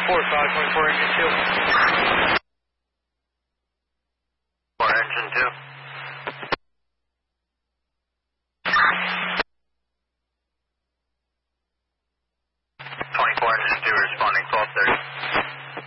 524 engine 2. For engine 2. 24 engine 2 responding 1230.